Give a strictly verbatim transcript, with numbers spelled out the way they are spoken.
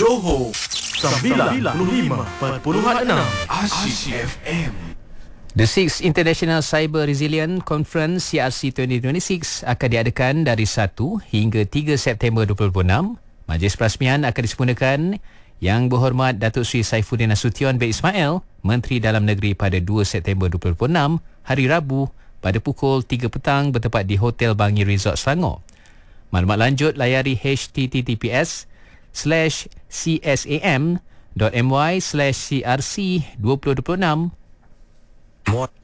Johor sembilan puluh lima perpuluhan enam Asyik F M. The Sixth International Cyber Resilient Conference C R C dua ribu dua puluh enam akan diadakan dari satu hingga tiga September dua ribu dua puluh enam. Majlis perasmian akan disempurnakan Yang Berhormat Datuk Seri Saifuddin Nasution bin Ismail, Menteri Dalam Negeri pada dua September dua ribu dua puluh enam, hari Rabu pada pukul tiga petang bertempat di Hotel Bangi Resort Selangor. Maklumat lanjut layari https slash csam dot my slash crc dua ribu dua puluh enam. Muat